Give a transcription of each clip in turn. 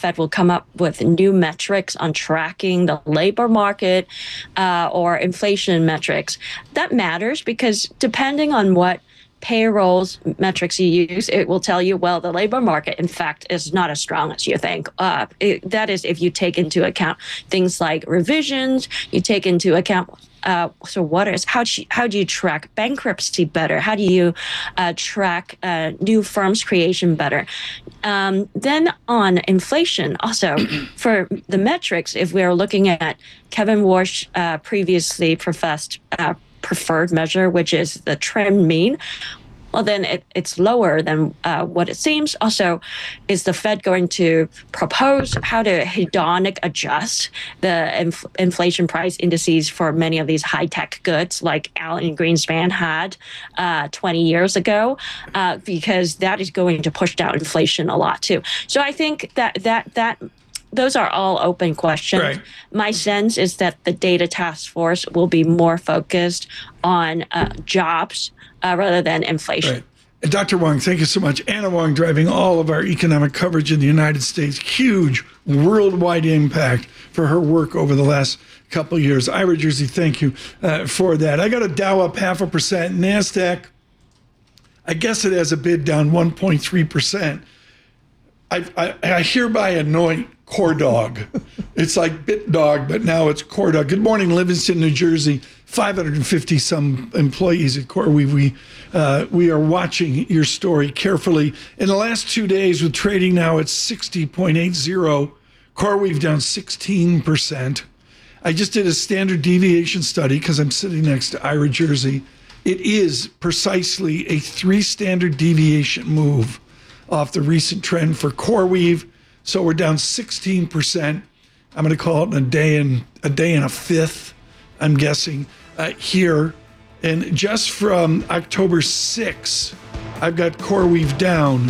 Fed will come up with new metrics on tracking the labor market or inflation metrics. That matters because depending on what payrolls metrics you use, it will tell you, well, the labor market, in fact, is not as strong as you think. That is if you take into account things like revisions, you take into account how do you track bankruptcy better? How do you track new firms creation better? Then on inflation, also for the metrics, if we are looking at Kevin Warsh previously professed preferred measure, which is the trend mean, well, then it's lower than what it seems. Also, is the Fed going to propose how to hedonic adjust the inflation price indices for many of these high-tech goods like Alan Greenspan had 20 years ago? Because that is going to push down inflation a lot, too. So I think that those are all open questions. Right. My sense is that the data task force will be more focused on jobs rather than inflation. Right. And Dr. Wong, thank you so much. Anna Wong driving all of our economic coverage in the United States. Huge worldwide impact for her work over the last couple of years. Ira Jersey, thank you for that. I got a Dow up 0.5%. NASDAQ, I guess it has a bid down 1.3%. I hereby anoint Core Dog. It's like Bit Dog, but now it's Core Dog. Good morning, Livingston, New Jersey. 550 some employees at CoreWeave. We are watching your story carefully. In the last 2 days, with trading now at 60.80, CoreWeave down 16%. I just did a standard deviation study because I'm sitting next to Ira Jersey. It is precisely a 3 standard deviation move off the recent trend for CoreWeave. So we're down 16%. I'm going to call it a day and a fifth, I'm guessing, here. And just from October 6th, I've got CoreWeave down.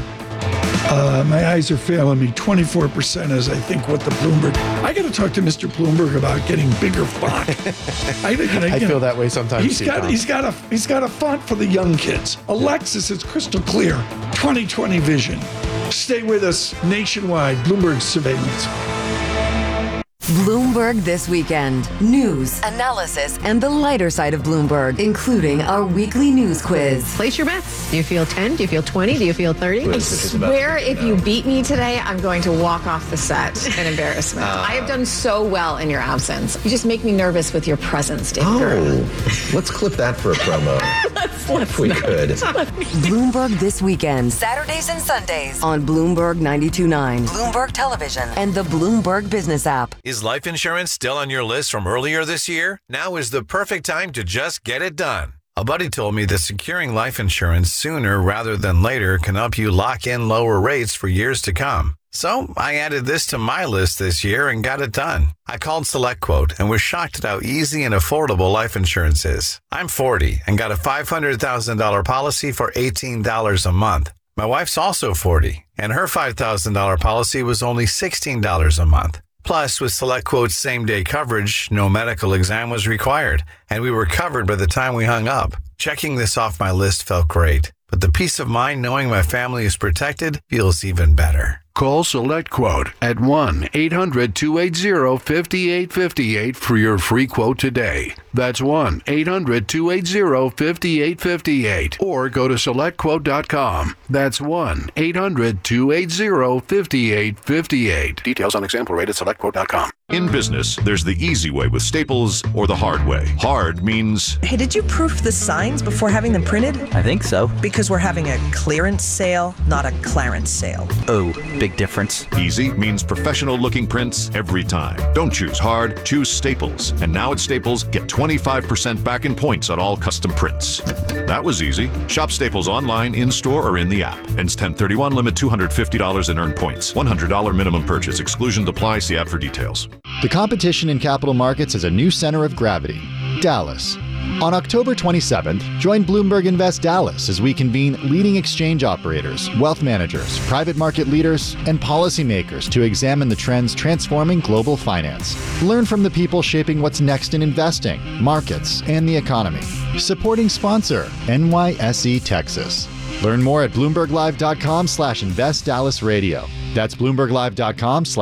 My eyes are failing me. 24% is, I think, what the Bloomberg. I got to talk to Mr. Bloomberg about getting bigger font. I feel that way sometimes. He's got a font for the young kids. Alexis, it's crystal clear. 2020 vision. Stay with us nationwide. Bloomberg surveillance. Bloomberg This Weekend. News, analysis, and the lighter side of Bloomberg, including our weekly news quiz. Place your bets. Do you feel 10? Do you feel 20? Do you feel 30? I swear if you beat me today, I'm going to walk off the set in embarrassment. I have done so well in your absence. You just make me nervous with your presence, Dave. Let's clip that for a promo. Let's we could. Bloomberg This Weekend. Saturdays and Sundays on Bloomberg 92.9, Bloomberg Television, and the Bloomberg Business app. Is life insurance still on your list from earlier this year? Now is the perfect time to just get it done. A buddy told me that securing life insurance sooner rather than later can help you lock in lower rates for years to come. So I added this to my list this year and got it done. I called SelectQuote and was shocked at how easy and affordable life insurance is. I'm 40 and got a $500,000 policy for $18 a month. My wife's also 40 and her $5,000 policy was only $16 a month. Plus, with SelectQuote's same-day coverage, no medical exam was required, and we were covered by the time we hung up. Checking this off my list felt great, but the peace of mind knowing my family is protected feels even better. Call SelectQuote at 1-800-280-5858 for your free quote today. That's 1-800-280-5858. Or go to SelectQuote.com. That's 1-800-280-5858. Details on example rate at SelectQuote.com. In business, there's the easy way with Staples or the hard way. Hard means... Hey, did you proof the signs before having them printed? I think so. Because we're having a clearance sale, not a clarence sale. Oh, big difference. Easy means professional-looking prints every time. Don't choose hard, choose Staples. And now at Staples, get 25% back in points on all custom prints. That was easy. Shop Staples online, in-store, or in the app. Ends 10/31, limit $250 in earned points. $100 minimum purchase. Exclusions apply. See app for details. The competition in capital markets has a new center of gravity, Dallas. On October 27th, join Bloomberg Invest Dallas as we convene leading exchange operators, wealth managers, private market leaders, and policymakers to examine the trends transforming global finance. Learn from the people shaping what's next in investing, markets, and the economy. Supporting sponsor, NYSE Texas. Learn more at BloombergLive.com/InvestDallasRadio. That's BloombergLive.com/